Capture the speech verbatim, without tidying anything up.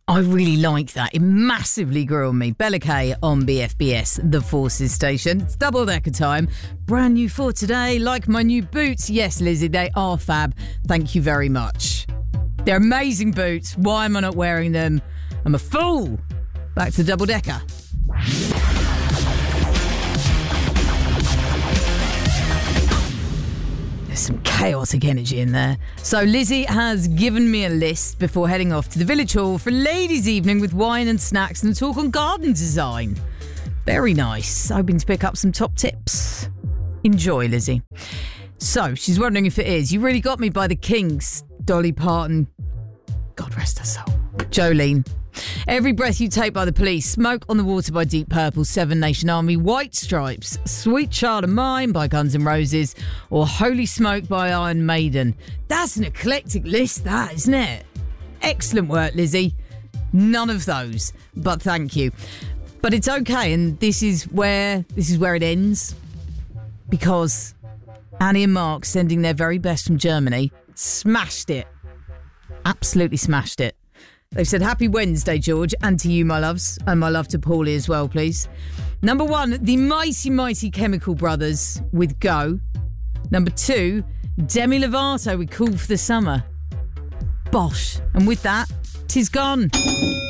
I really like that. It massively grew on me. Bella Kay on B F B S, the Forces station. It's double decker time. Brand new for today. Like my new boots. Yes, Lizzie, they are fab. Thank you very much. They're amazing boots. Why am I not wearing them? I'm a fool. Back to double decker. Some chaotic energy in there. So Lizzie has given me a list before heading off to the village hall for a ladies' evening with wine and snacks and a talk on garden design. Very nice. Hoping to pick up some top tips. Enjoy, Lizzie. So she's wondering if it is. You Really Got Me by the Kinks. Dolly Parton. God rest her soul. Jolene. Every Breath You Take by The Police, Smoke on the Water by Deep Purple, Seven Nation Army, White Stripes, Sweet Child of Mine by Guns N' Roses, or Holy Smoke by Iron Maiden. That's an eclectic list, that, isn't it? Excellent work, Lizzie. None of those, but thank you. But it's okay, and this is where this is where it ends, because Annie and Mark, sending their very best from Germany, smashed it. Absolutely smashed it. They've said, happy Wednesday, George, and to you, my loves, and my love to Paulie as well, please. Number one, the mighty, mighty Chemical Brothers with Go. Number two, Demi Lovato with Cool for the Summer. Bosh. And with that, 'tis gone.